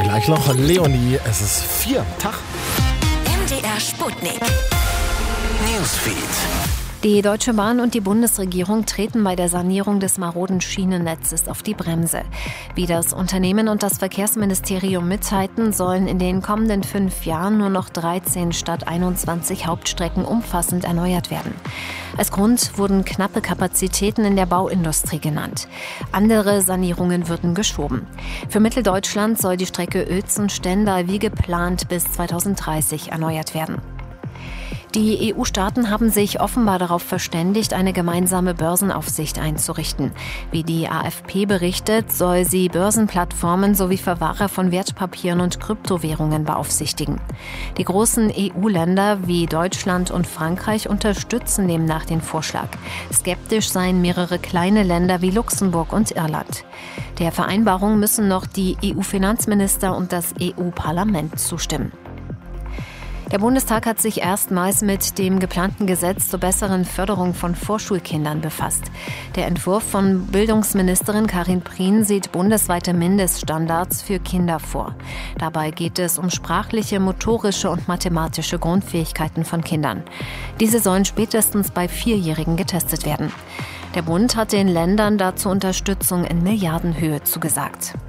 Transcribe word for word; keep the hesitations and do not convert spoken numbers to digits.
Gleich noch Leonie, es ist vier. Tag. M D R Sputnik. Newsfeed. Die Deutsche Bahn und die Bundesregierung treten bei der Sanierung des maroden Schienennetzes auf die Bremse. Wie das Unternehmen und das Verkehrsministerium mitteilten, sollen in den kommenden fünf Jahren nur noch dreizehn statt einundzwanzig Hauptstrecken umfassend erneuert werden. Als Grund wurden knappe Kapazitäten in der Bauindustrie genannt. Andere Sanierungen würden geschoben. Für Mitteldeutschland soll die Strecke Uelzen-Stendal wie geplant bis zweitausenddreißig erneuert werden. Die E U-Staaten haben sich offenbar darauf verständigt, eine gemeinsame Börsenaufsicht einzurichten. Wie die A F P berichtet, soll sie Börsenplattformen sowie Verwahrer von Wertpapieren und Kryptowährungen beaufsichtigen. Die großen E U-Länder wie Deutschland und Frankreich unterstützen demnach den Vorschlag. Skeptisch seien mehrere kleine Länder wie Luxemburg und Irland. Der Vereinbarung müssen noch die E U-Finanzminister und das E U-Parlament zustimmen. Der Bundestag hat sich erstmals mit dem geplanten Gesetz zur besseren Förderung von Vorschulkindern befasst. Der Entwurf von Bildungsministerin Karin Prien sieht bundesweite Mindeststandards für Kinder vor. Dabei geht es um sprachliche, motorische und mathematische Grundfähigkeiten von Kindern. Diese sollen spätestens bei Vierjährigen getestet werden. Der Bund hat den Ländern dazu Unterstützung in Milliardenhöhe zugesagt.